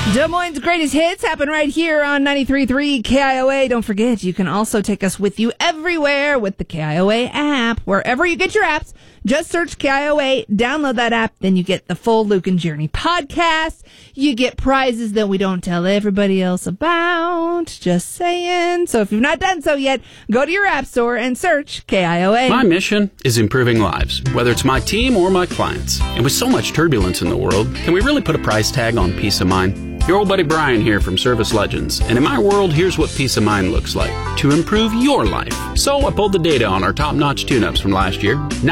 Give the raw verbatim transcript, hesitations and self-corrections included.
Des Moines' greatest hits happen right here on ninety-three point three K I O A. Don't forget, you can also take us with you everywhere with the K I O A app. Wherever you get your apps, just search K I O A, download that app, then you get the full Luke and Journey podcast. You get prizes that we don't tell everybody else about. Just saying. So if you've not done so yet, go to your app store and search K I O A. My mission is improving lives, whether it's my team or my clients. And with so much turbulence in the world, can we really put a price tag on peace of mind? Your old buddy Brian here from Service Legends, and in my world, here's what peace of mind looks like to improve your life. So I pulled the data on our top-notch tune-ups from last year.